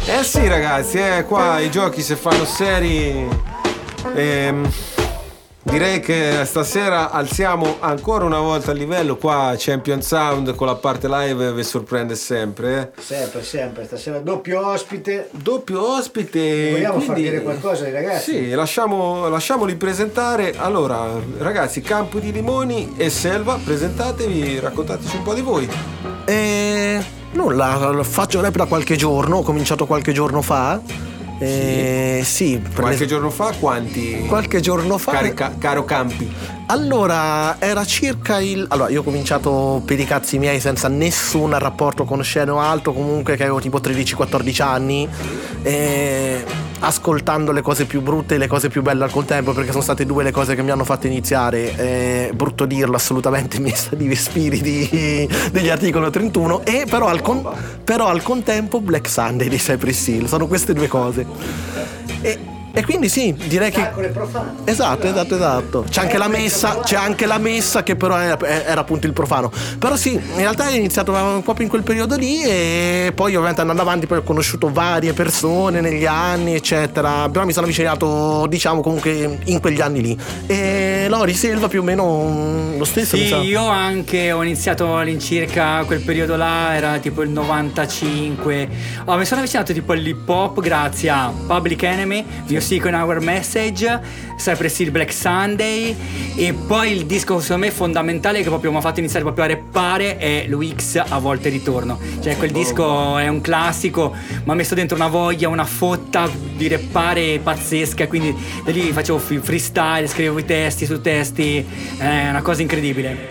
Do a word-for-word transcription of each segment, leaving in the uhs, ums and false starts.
Eh sì ragazzi, eh, qua i giochi se fanno seri. Ehm, direi che stasera alziamo ancora una volta il livello. Qua Champion Sound con la parte live vi sorprende sempre. Eh. Sempre, sempre. Stasera doppio ospite. Doppio ospite. Vogliamo quindi, far dire qualcosa ai ragazzi? Sì, lasciamo, lasciamoli presentare. Allora, ragazzi, Campo di Limoni e Selva, presentatevi, raccontateci un po' di voi. E... Nulla, faccio rap da qualche giorno, ho cominciato qualche giorno fa. E sì, Qualche le... giorno fa quanti? Qualche giorno fa. Cari, ca- caro Campi. Allora, era circa il... Allora, io ho cominciato per i cazzi miei senza nessun rapporto con scena o altro, comunque che avevo tipo tredici quattordici anni, e... ascoltando le cose più brutte e le cose più belle al contempo, perché sono state due le cose che mi hanno fatto iniziare. È brutto dirlo, assolutamente mi sta di spiriti degli articoli trentuno, e però al, con... però al contempo Black Sunday di Cypress Hill. Sono queste due cose. E... E quindi sì, direi che esatto, esatto, esatto. C'è anche la messa, c'è anche la messa che però era, era appunto il profano. Però sì, in realtà è iniziato proprio in quel periodo lì, e poi ovviamente andando avanti poi ho conosciuto varie persone negli anni, eccetera. Però mi sono avvicinato, diciamo, comunque in quegli anni lì. E Lori, Selva più o meno lo stesso. Sì, io anche ho iniziato all'incirca quel periodo là, era tipo il novantacinque. Oh, mi sono avvicinato tipo all'hip hop grazie a Public Enemy, Music on Our Message, Cypress Hill, Black Sunday, e poi il disco secondo me fondamentale che proprio mi ha fatto iniziare proprio a rappare è L U X A Volte Ritorno. Cioè quel disco è un classico, mi ha messo dentro una voglia, una fotta di rappare pazzesca, quindi da lì facevo freestyle, scrivevo i testi su testi, è una cosa incredibile.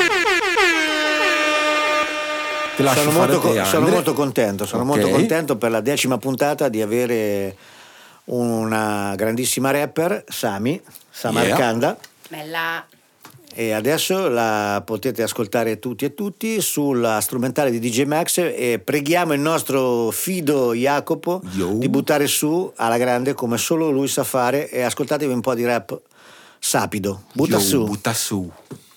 Sono molto, co- sono molto contento, sono okay. molto contento per la decima puntata di avere una grandissima rapper, Sami, Samarcanda. Yeah. Bella. E adesso la potete ascoltare tutti e tutti sulla strumentale di D J Max, e preghiamo il nostro fido Jacopo Yo. di buttare su alla grande come solo lui sa fare, e ascoltatevi un po' di rap sapido. Butta Yo, su. Butta su.